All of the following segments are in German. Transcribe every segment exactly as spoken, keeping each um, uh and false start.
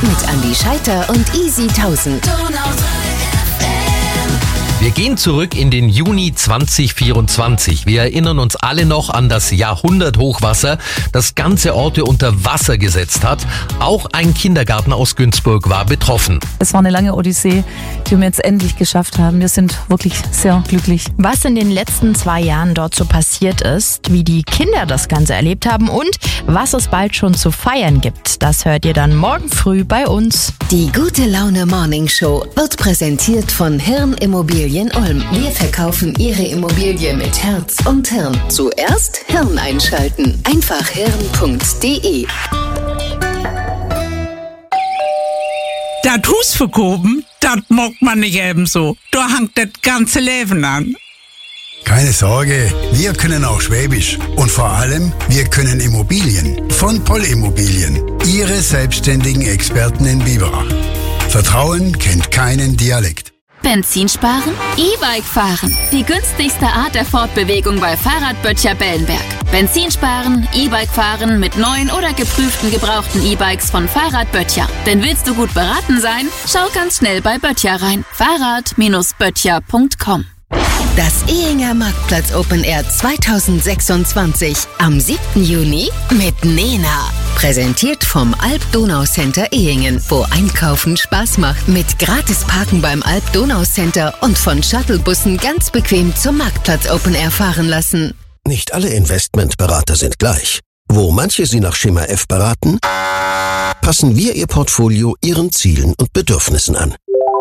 mit Andi Scheiter und Easy tausend. Wir gehen zurück in den Juni zwanzig vierundzwanzig. Wir erinnern uns alle noch an das Jahrhunderthochwasser, das ganze Orte unter Wasser gesetzt hat. Auch ein Kindergarten aus Günzburg war betroffen. Es war eine lange Odyssee, die wir jetzt endlich geschafft haben. Wir sind wirklich sehr glücklich. Was in den letzten zwei Jahren dort so passiert ist, wie die Kinder das Ganze erlebt haben und was es bald schon zu feiern gibt, das hört ihr dann morgen früh bei uns. Die Gute Laune Morning Show wird präsentiert von Hirn Immobilien Ulm. Wir verkaufen Ihre Immobilie mit Herz und Hirn. Zuerst Hirn einschalten. Einfach hirn punkt de. Das Haus verkaufen, das mag man nicht ebenso. Da hängt das ganze Leben an. Keine Sorge, wir können auch Schwäbisch. Und vor allem, wir können Immobilien. Von Poll Immobilien. Ihre selbstständigen Experten in Biberach. Vertrauen kennt keinen Dialekt. Benzin sparen? E-Bike fahren. Die günstigste Art der Fortbewegung bei Fahrradböttcher Bellenberg. Benzin sparen, E-Bike fahren mit neuen oder geprüften gebrauchten E-Bikes von Fahrradböttcher. Denn willst du gut beraten sein? Schau ganz schnell bei Böttcher rein. Fahrrad Böttcher punkt com. Das Ehinger Marktplatz Open Air zwanzig sechsundzwanzig am siebten Juni mit Nena. Präsentiert vom Alp-Donau-Center Ehingen, wo Einkaufen Spaß macht. Mit gratis Parken beim Alp-Donau-Center und von Shuttlebussen ganz bequem zum Marktplatz Open Air fahren lassen. Nicht alle Investmentberater sind gleich. Wo manche Sie nach Schema F beraten, passen wir Ihr Portfolio Ihren Zielen und Bedürfnissen an.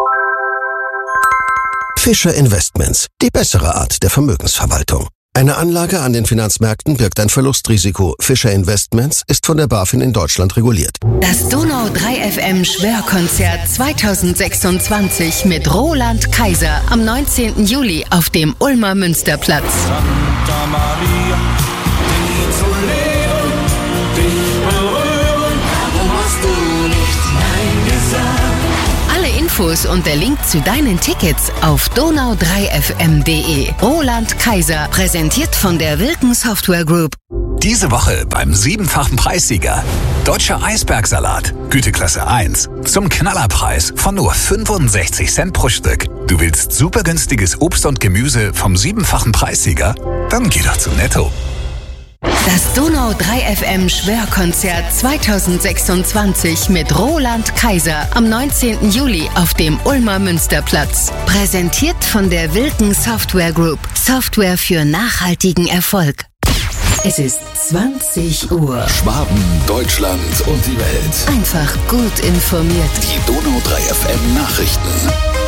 Fischer Investments, die bessere Art der Vermögensverwaltung. Eine Anlage an den Finanzmärkten birgt ein Verlustrisiko. Fischer Investments ist von der BaFin in Deutschland reguliert. Das Donau drei F M Schwörkonzert zwanzig sechsundzwanzig mit Roland Kaiser am neunzehnten Juli auf dem Ulmer Münsterplatz. Santa Maria, die zu leben, dich berühren, warum hast du nicht Nein gesagt? Alle Infos und der Link zu deinen Tickets auf donau drei f m punkt de. Roland Kaiser, präsentiert von der Wilken Software Group. Diese Woche beim siebenfachen Preissieger. Deutscher Eisbergsalat, Güteklasse eins, zum Knallerpreis von nur fünfundsechzig Cent pro Stück. Du willst super günstiges Obst und Gemüse vom siebenfachen Preissieger? Dann geh doch zu Netto. Das Donau drei F M Schwörkonzert zwanzig sechsundzwanzig mit Roland Kaiser am neunzehnten Juli auf dem Ulmer Münsterplatz. Präsentiert von der Wilken Software Group. Software für nachhaltigen Erfolg. Es ist zwanzig Uhr. Schwaben, Deutschland und die Welt. Einfach gut informiert. Die Donau drei F M Nachrichten.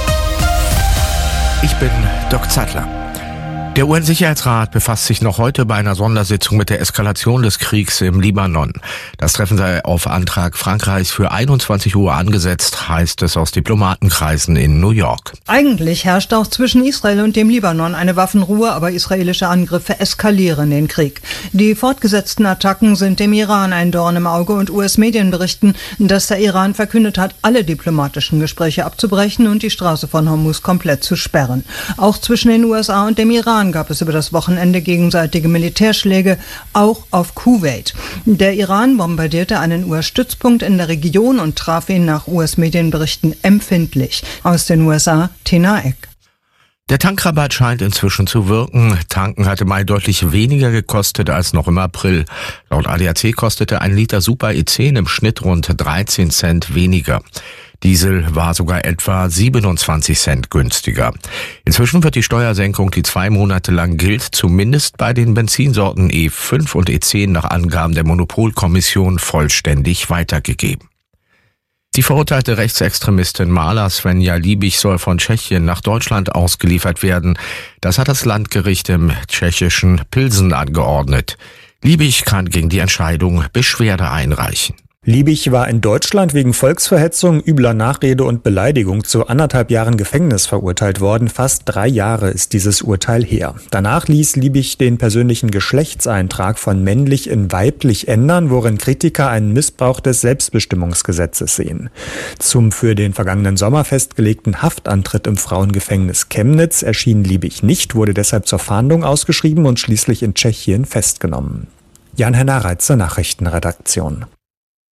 Ich bin Doc Zattler. Der U N-Sicherheitsrat befasst sich noch heute bei einer Sondersitzung mit der Eskalation des Kriegs im Libanon. Das Treffen sei auf Antrag Frankreichs für einundzwanzig Uhr angesetzt, heißt es aus Diplomatenkreisen in New York. Eigentlich herrscht auch zwischen Israel und dem Libanon eine Waffenruhe, aber israelische Angriffe eskalieren den Krieg. Die fortgesetzten Attacken sind dem Iran ein Dorn im Auge und U S-Medien berichten, dass der Iran verkündet hat, alle diplomatischen Gespräche abzubrechen und die Straße von Hormuz komplett zu sperren. Auch zwischen den U S A und dem Iran gab es über das Wochenende gegenseitige Militärschläge, auch auf Kuwait. Der Iran bombardierte einen U S-Stützpunkt in der Region und traf ihn nach U S-Medienberichten empfindlich. Aus den U S A, Tina Eck. Der Tankrabatt scheint inzwischen zu wirken. Tanken hatte im Mai deutlich weniger gekostet als noch im April. Laut A D A C kostete ein Liter Super E zehn im Schnitt rund dreizehn Cent weniger. Diesel war sogar etwa siebenundzwanzig Cent günstiger. Inzwischen wird die Steuersenkung, die zwei Monate lang gilt, zumindest bei den Benzinsorten E fünf und E zehn nach Angaben der Monopolkommission vollständig weitergegeben. Die verurteilte Rechtsextremistin Mala Svenja Liebig soll von Tschechien nach Deutschland ausgeliefert werden. Das hat das Landgericht im tschechischen Pilsen angeordnet. Liebig kann gegen die Entscheidung Beschwerde einreichen. Liebig war in Deutschland wegen Volksverhetzung, übler Nachrede und Beleidigung zu anderthalb Jahren Gefängnis verurteilt worden. Fast drei Jahre ist dieses Urteil her. Danach ließ Liebig den persönlichen Geschlechtseintrag von männlich in weiblich ändern, worin Kritiker einen Missbrauch des Selbstbestimmungsgesetzes sehen. Zum für den vergangenen Sommer festgelegten Haftantritt im Frauengefängnis Chemnitz erschien Liebig nicht, wurde deshalb zur Fahndung ausgeschrieben und schließlich in Tschechien festgenommen. Jan-Henner Reitz zur Nachrichtenredaktion.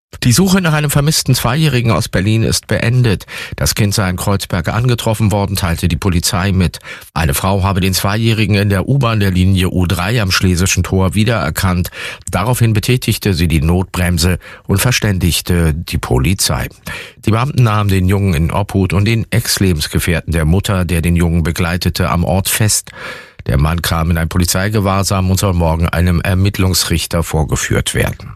Die Suche nach einem vermissten Zweijährigen aus Berlin ist beendet. Das Kind sei in Kreuzberg angetroffen worden, teilte die Polizei mit. Eine Frau habe den Zweijährigen in der U-Bahn der Linie U drei am Schlesischen Tor wiedererkannt. Daraufhin betätigte sie die Notbremse und verständigte die Polizei. Die Beamten nahmen den Jungen in Obhut und den Ex-Lebensgefährten der Mutter, der den Jungen begleitete, am Ort fest. Der Mann kam in ein Polizeigewahrsam und soll morgen einem Ermittlungsrichter vorgeführt werden.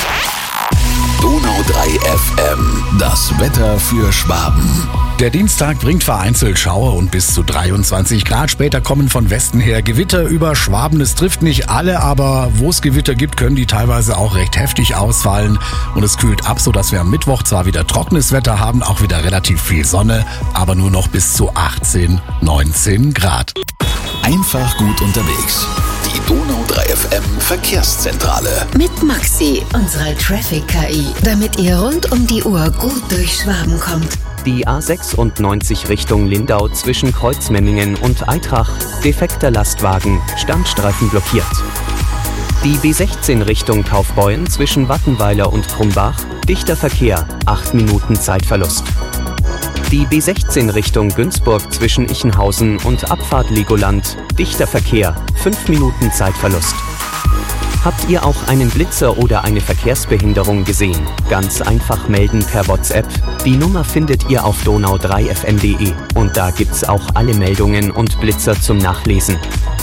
Donau drei F M, das Wetter für Schwaben. Der Dienstag bringt vereinzelt Schauer und bis zu dreiundzwanzig Grad. Später kommen von Westen her Gewitter über Schwaben. Es trifft nicht alle, aber wo es Gewitter gibt, können die teilweise auch recht heftig ausfallen. Und es kühlt ab, sodass wir am Mittwoch zwar wieder trockenes Wetter haben, auch wieder relativ viel Sonne, aber nur noch bis zu achtzehn, neunzehn Grad. Einfach gut unterwegs. Die Donau drei F M Verkehrszentrale. Mit Maxi, unserer Traffic-K I, damit ihr rund um die Uhr gut durch Schwaben kommt. Die A sechsundneunzig Richtung Lindau zwischen Kreuzmemmingen und Eitrach. Defekter Lastwagen, Standstreifen blockiert. Die B sechzehn Richtung Kaufbeuren zwischen Wattenweiler und Krumbach. Dichter Verkehr, acht Minuten Zeitverlust. Die B sechzehn Richtung Günzburg zwischen Ichenhausen und Abfahrt Legoland. Dichter Verkehr, fünf Minuten Zeitverlust. Habt ihr auch einen Blitzer oder eine Verkehrsbehinderung gesehen? Ganz einfach melden per WhatsApp. Die Nummer findet ihr auf donau drei f m punkt d e und da gibt's auch alle Meldungen und Blitzer zum Nachlesen.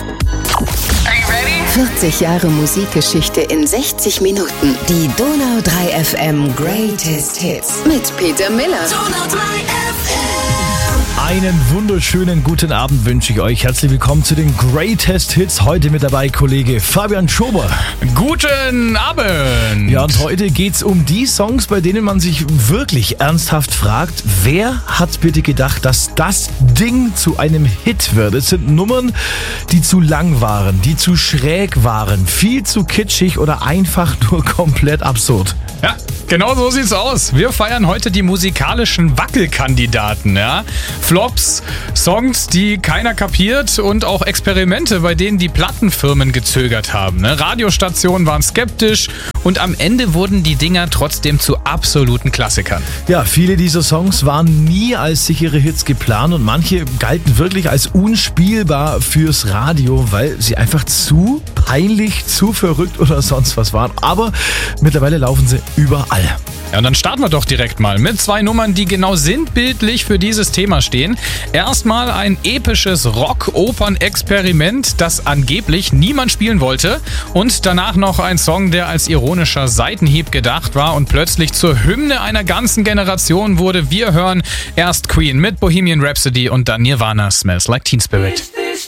vierzig Jahre Musikgeschichte in sechzig Minuten. Die Donau drei F M Greatest Hits mit Peter Miller. Donau drei F M. Einen wunderschönen guten Abend wünsche ich euch. Herzlich willkommen zu den Greatest Hits. Heute mit dabei Kollege Fabian Schober. Guten Abend! Ja, und heute geht's um die Songs, bei denen man sich wirklich ernsthaft fragt, wer hat bitte gedacht, dass das Ding zu einem Hit wird? Es sind Nummern, die zu lang waren, die zu schräg waren, viel zu kitschig oder einfach nur komplett absurd. Ja, genau so sieht's aus. Wir feiern heute die musikalischen Wackelkandidaten, ja. Flops, Songs, die keiner kapiert und auch Experimente, bei denen die Plattenfirmen gezögert haben. Ne? Radiostationen waren skeptisch und am Ende wurden die Dinger trotzdem zu absoluten Klassikern. Ja, viele dieser Songs waren nie als sichere Hits geplant und manche galten wirklich als unspielbar fürs Radio, weil sie einfach zu peinlich, zu verrückt oder sonst was waren. Aber mittlerweile laufen sie überall. Ja, und dann starten wir doch direkt mal mit zwei Nummern, die genau sinnbildlich für dieses Thema stehen. Erstmal ein episches Rock-Opern-Experiment, das angeblich niemand spielen wollte. Und danach noch ein Song, der als ironischer Seitenhieb gedacht war und plötzlich zur Hymne einer ganzen Generation wurde. Wir hören erst Queen mit Bohemian Rhapsody und dann Nirvana, Smells Like Teen Spirit. Is this